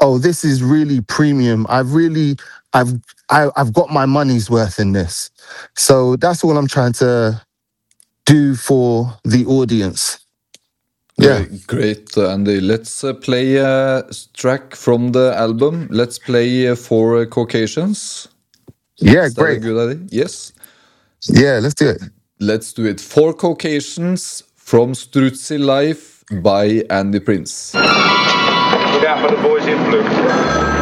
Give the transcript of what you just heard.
oh, this is really premium. I've I've got my money's worth in this. So that's all I'm trying to do for the audience. Yeah. Great, Andy. Let's play a track from the album. Let's play For Caucasians. Yeah, Is that a great. good idea? Yes. Yeah, let's do it. Let's do it. For Caucasians from Strutzy Life by Andy Prince. Look out for the boys in blue.